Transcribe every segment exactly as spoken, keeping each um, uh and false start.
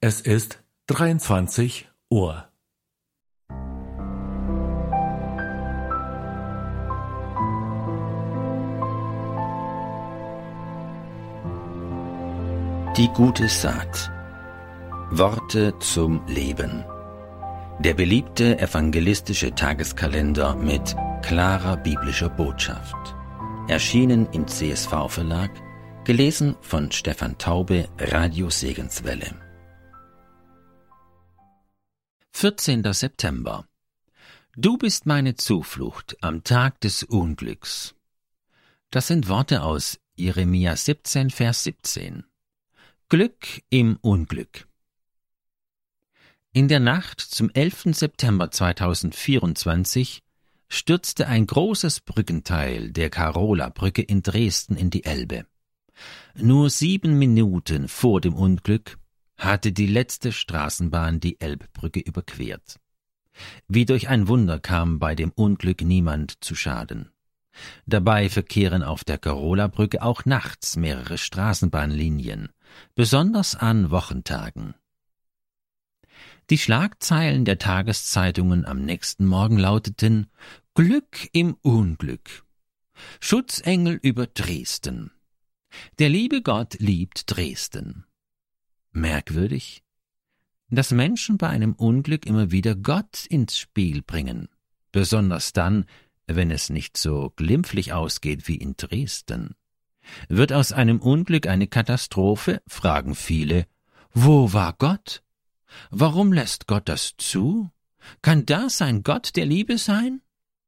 Es ist dreiundzwanzig Uhr. Die gute Saat. Worte zum Leben. Der beliebte evangelistische Tageskalender mit klarer biblischer Botschaft. Erschienen im C S V-Verlag, gelesen von Stefan Taube, Radio Segenswelle. vierzehnter September. Du bist meine Zuflucht am Tag des Unglücks. Das sind Worte aus Jeremia siebzehn, Vers siebzehn. Glück im Unglück. In der Nacht zum elften September zweitausendvierundzwanzig stürzte ein großes Brückenteil der Karola-Brücke in Dresden in die Elbe. Nur sieben Minuten vor dem Unglück hatte die letzte Straßenbahn die Elbbrücke überquert. Wie durch ein Wunder kam bei dem Unglück niemand zu Schaden. Dabei verkehren auf der Karola-Brücke auch nachts mehrere Straßenbahnlinien, besonders an Wochentagen. Die Schlagzeilen der Tageszeitungen am nächsten Morgen lauteten: Glück im Unglück. Schutzengel über Dresden. Der liebe Gott liebt Dresden. Merkwürdig, dass Menschen bei einem Unglück immer wieder Gott ins Spiel bringen, besonders dann, wenn es nicht so glimpflich ausgeht wie in Dresden. Wird aus einem Unglück eine Katastrophe, fragen viele: Wo war Gott? Warum lässt Gott das zu? Kann das ein Gott der Liebe sein?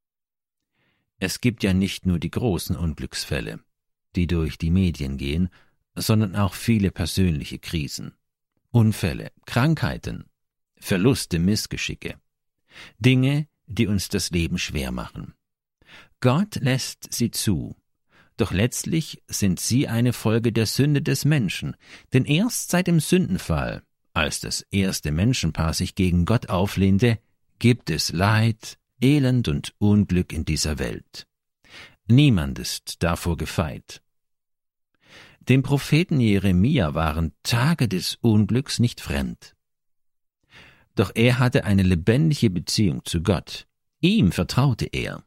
Es gibt ja nicht nur die großen Unglücksfälle, die durch die Medien gehen, sondern auch viele persönliche Krisen. Unfälle, Krankheiten, Verluste, Missgeschicke. Dinge, die uns das Leben schwer machen. Gott lässt sie zu, doch letztlich sind sie eine Folge der Sünde des Menschen, denn erst seit dem Sündenfall, als das erste Menschenpaar sich gegen Gott auflehnte, gibt es Leid, Elend und Unglück in dieser Welt. Niemand ist davor gefeit. Dem Propheten Jeremia waren Tage des Unglücks nicht fremd. Doch er hatte eine lebendige Beziehung zu Gott. Ihm vertraute er.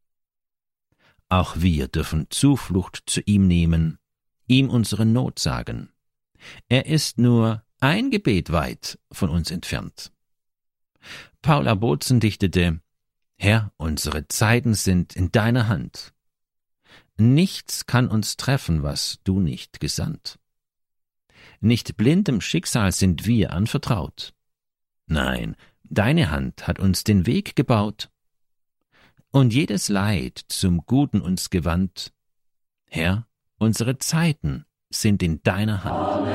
Auch wir dürfen Zuflucht zu ihm nehmen, ihm unsere Not sagen. Er ist nur ein Gebet weit von uns entfernt. Paula Bozen dichtete: Herr, unsere Zeiten sind in deiner Hand. Nichts kann uns treffen, was du nicht gesandt. Nicht blindem Schicksal sind wir anvertraut. Nein, deine Hand hat uns den Weg gebaut und jedes Leid zum Guten uns gewandt. Herr, unsere Zeiten sind in deiner Hand.